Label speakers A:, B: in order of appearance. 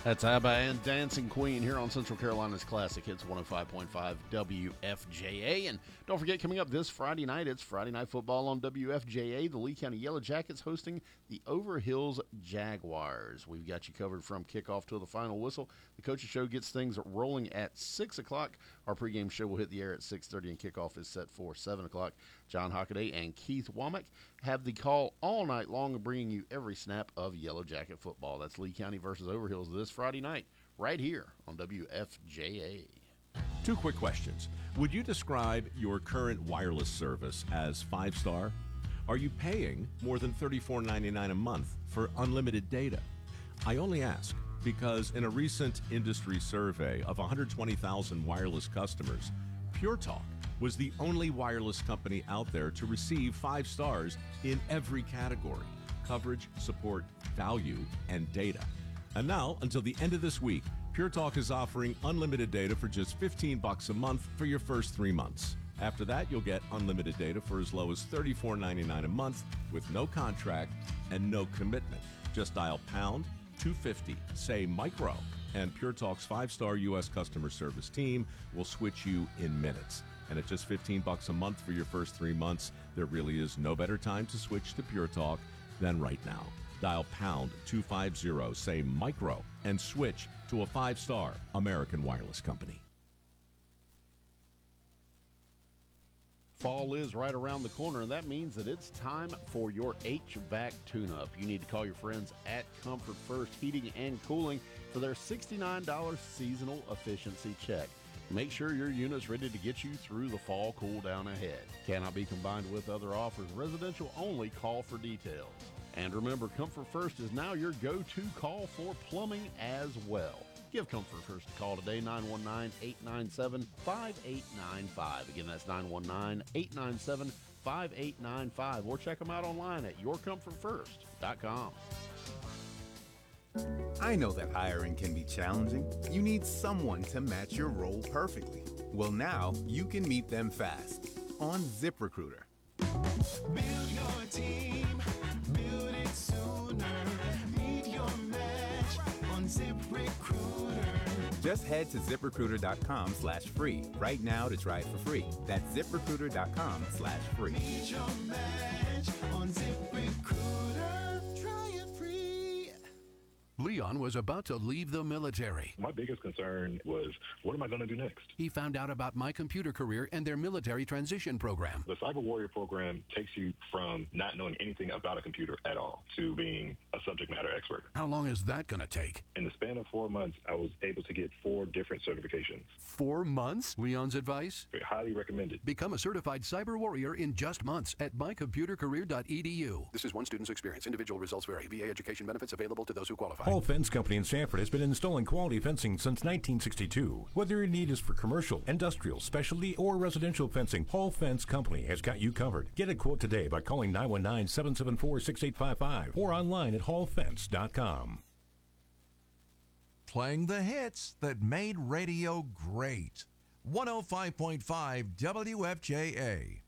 A: That's ABBA and Dancing Queen here on Central Carolina's Classic Hits 105.5 WFJA. And don't forget, coming up this Friday night, it's Friday Night Football on WFJA. The Lee County Yellow Jackets hosting the Overhills Jaguars. We've got you covered from kickoff to the final whistle. The Coach's Show gets things rolling at 6 o'clock. Our pregame show will hit the air at 6:30, and kickoff is set for 7 o'clock. John Hockaday and Keith Womack have the call all night long, bringing you every snap of Yellow Jacket football. That's Lee County versus Overhills this Friday night, right here on WFJA.
B: Two quick questions. Would you describe your current wireless service as 5-star? Are you paying more than $34.99 a month for unlimited data? I only ask because in a recent industry survey of 120,000 wireless customers, Pure Talk was the only wireless company out there to receive 5 stars in every category: coverage, support, value, and data. And now, until the end of this week, Pure Talk is offering unlimited data for just $15 a month for your first 3 months. After that, you'll get unlimited data for as low as $34.99 a month with no contract and no commitment. Just dial pound 250, say micro, and Pure Talk's 5-star U.S. customer service team will switch you in minutes. And at just $15 a month for your first 3 months, there really is no better time to switch to Pure Talk than right now. Dial pound 250, say micro, and switch to a 5-star American wireless company.
A: Fall is right around the corner, and that means that it's time for your HVAC tune-up. You need to call your friends at Comfort First Heating and Cooling for their $69 seasonal efficiency check. Make sure your unit's ready to get you through the fall cool down ahead. Cannot be combined with other offers. Residential only. Call for details. And remember, Comfort First is now your go-to call for plumbing as well. Give Comfort First a call today, 919-897-5895. Again, that's 919-897-5895. Or check them out online at yourcomfortfirst.com.
C: I know that hiring can be challenging. You need someone to match your role perfectly. Well, now you can meet them fast on ZipRecruiter.
D: Build your team, build it sooner. Meet your match on ZipRecruiter.
C: Just head to ZipRecruiter.com/free right now to try it for free. That's ZipRecruiter.com/free.
D: Meet your match on ZipRecruiter. Try it free.
E: Leon was about to leave the military.
F: My biggest concern was, what am I going to do next?
E: He found out about My Computer Career and their military transition program.
F: The Cyber Warrior program takes you from not knowing anything about a computer at all to being a subject matter expert.
E: How long is that going to take?
F: In the span of 4 months, I was able to get 4 different certifications.
E: 4 months? Leon's advice?
F: Highly recommended.
E: Become a certified cyber warrior in just months at mycomputercareer.edu. This is one student's experience. Individual results vary. VA education benefits available to those who qualify.
G: Hall Fence Company in Sanford has been installing quality fencing since 1962. Whether your need is for commercial, industrial, specialty, or residential fencing, Hall Fence Company has got you covered. Get a quote today by calling 919-774-6855 or online at hallfence.com.
H: Playing the hits that made radio great. 105.5 WFJA.